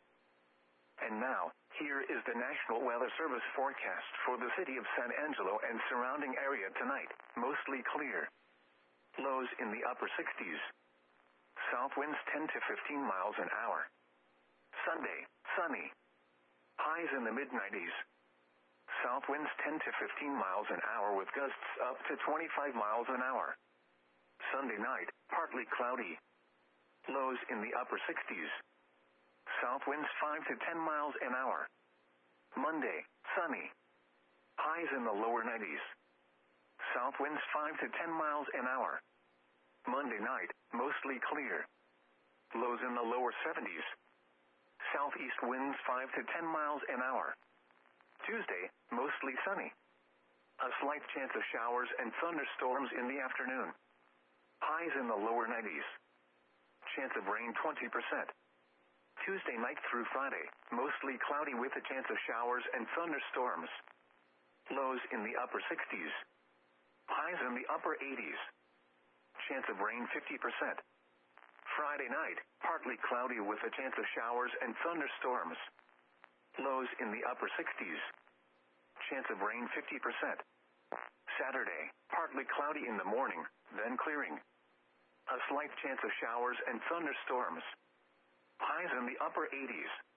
And now, here is the National Weather Service forecast for the city of San Angelo and surrounding area tonight, mostly clear. Lows in the upper sixties. South winds ten to fifteen miles an hour. Sunday, sunny. Highs in the mid nineties. South winds ten to fifteen miles an hour with gusts up to twenty-five miles an hour. Sunday night, partly cloudy. Lows in the upper sixties. South winds five to ten miles an hour. Monday, sunny. Highs in the lower nineties. South winds five to ten miles an hour. Monday night, mostly clear. Lows in the lower seventies. Southeast winds five to ten miles an hour. Tuesday, mostly sunny. A slight chance of showers and thunderstorms in the afternoon. Highs in the lower nineties. Chance of rain twenty percent. Tuesday night through Friday, mostly cloudy with a chance of showers and thunderstorms. Lows in the upper sixties. Highs in the upper eighties. Chance of rain fifty percent. Friday night, partly cloudy with a chance of showers and thunderstorms. Lows in the upper sixties. Chance of rain fifty percent. Saturday, partly cloudy in the morning, then clearing. A slight chance of showers and thunderstorms. Highs in the upper eighties.